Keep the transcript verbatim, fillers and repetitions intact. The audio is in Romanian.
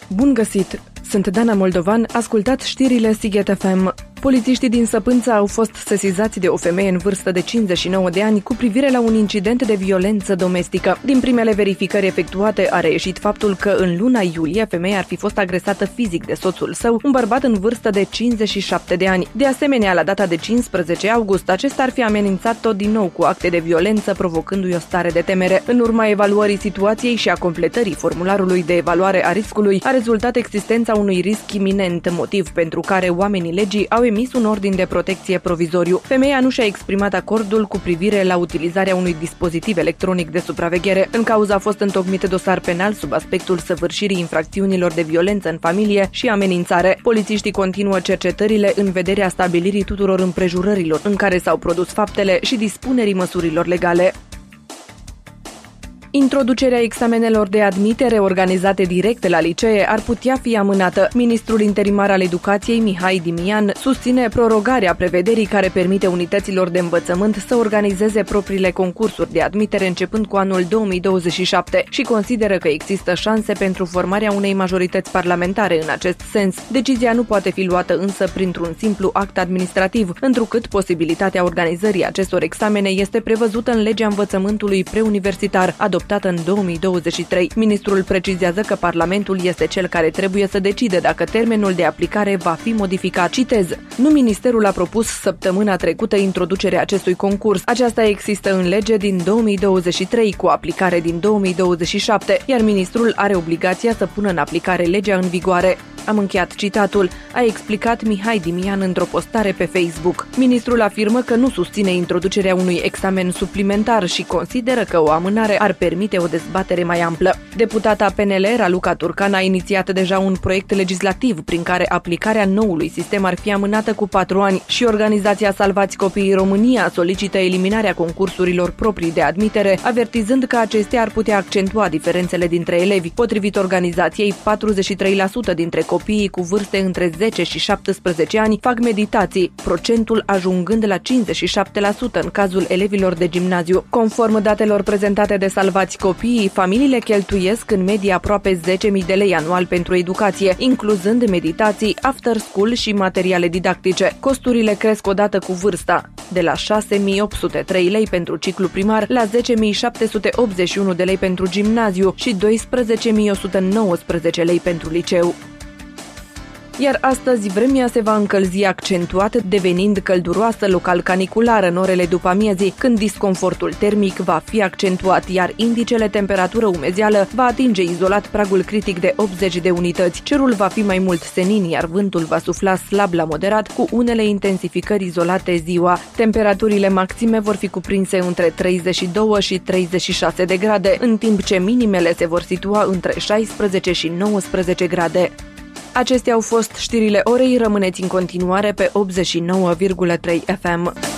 Bun găsit! Sunt Dana Moldovan, ascultați știrile Sighet F M. Polițiștii din Săpânța au fost sesizați de o femeie în vârstă de cincizeci și nouă de ani cu privire la un incident de violență domestică. Din primele verificări efectuate a reieșit faptul că în luna iulie femeia ar fi fost agresată fizic de soțul său, un bărbat în vârstă de cincizeci și șapte de ani. De asemenea, la data de cincisprezece august, acesta ar fi amenințat-o din nou cu acte de violență, provocându-i o stare de temere. În urma evaluării situației și a completării formularului de evaluare a riscului, a rezultat existența unui risc iminent, motiv pentru care oamenii legii au emis un ordin de protecție provizoriu. Femeia nu și-a exprimat acordul cu privire la utilizarea unui dispozitiv electronic de supraveghere. În cauză a fost întocmit dosar penal sub aspectul săvârșirii infracțiunilor de violență în familie și amenințare. Polițiștii continuă cercetările în vederea stabilirii tuturor împrejurărilor în care s-au produs faptele și dispunerii măsurilor legale. Introducerea examenelor de admitere organizate direct la licee ar putea fi amânată. Ministrul interimar al Educației, Mihai Dimian, susține prorogarea prevederii care permite unităților de învățământ să organizeze propriile concursuri de admitere începând cu anul două mii douăzeci și șapte și consideră că există șanse pentru formarea unei majorități parlamentare în acest sens. Decizia nu poate fi luată însă printr-un simplu act administrativ, întrucât posibilitatea organizării acestor examene este prevăzută în legea învățământului preuniversitar, adoptată în două mii douăzeci și trei. Ministrul precizează că Parlamentul este cel care trebuie să decide dacă termenul de aplicare va fi modificat. Citez: nu ministerul a propus săptămâna trecută introducerea acestui concurs. Aceasta există în lege din două mii douăzeci și trei cu aplicare din două mii douăzeci și șapte, iar ministrul are obligația să pună în aplicare legea în vigoare. Am încheiat citatul, a explicat Mihai Dimian într-o postare pe Facebook. Ministrul afirmă că nu susține introducerea unui examen suplimentar și consideră că o amânare ar permite o dezbatere mai amplă. Deputata P N L, Raluca Turcan, a inițiat deja un proiect legislativ prin care aplicarea noului sistem ar fi amânată cu patru ani și organizația Salvați Copiii România solicită eliminarea concursurilor proprii de admitere, avertizând că acestea ar putea accentua diferențele dintre elevi. Potrivit organizației, patruzeci și trei la sută dintre copiii cu vârste între zece și șaptesprezece ani fac meditații, procentul ajungând la cincizeci și șapte la sută în cazul elevilor de gimnaziu. Conform datelor prezentate de Salvați Copiii, familiile cheltuiesc în medie aproape zece mii de lei anual pentru educație, incluzând meditații, after school și materiale didactice. Costurile cresc odată cu vârsta, de la șase mii opt sute trei lei pentru ciclu primar la zece mii șapte sute optzeci și unu de lei pentru gimnaziu și doisprezece mii o sută nouăsprezece lei pentru liceu. Iar astăzi vremea se va încălzi accentuat, devenind călduroasă local caniculară în orele după amiezii, când disconfortul termic va fi accentuat, iar indicele temperatură-umezeală va atinge izolat pragul critic de optzeci de unități. Cerul va fi mai mult senin, iar vântul va sufla slab la moderat, cu unele intensificări izolate ziua. Temperaturile maxime vor fi cuprinse între treizeci și doi și treizeci și șase de grade, în timp ce minimele se vor situa între șaisprezece și nouăsprezece grade. Acestea au fost știrile orei, rămâneți în continuare pe optzeci și nouă virgulă trei F M.